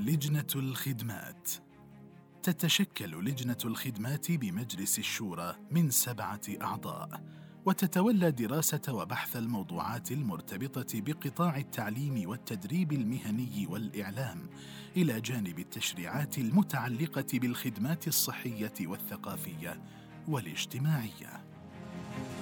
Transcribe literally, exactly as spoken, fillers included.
لجنة الخدمات. تتشكل لجنة الخدمات بمجلس الشورى من سبعة أعضاء، وتتولى دراسة وبحث الموضوعات المرتبطة بقطاع التعليم والتدريب المهني والإعلام، إلى جانب التشريعات المتعلقة بالخدمات الصحية والثقافية والاجتماعية.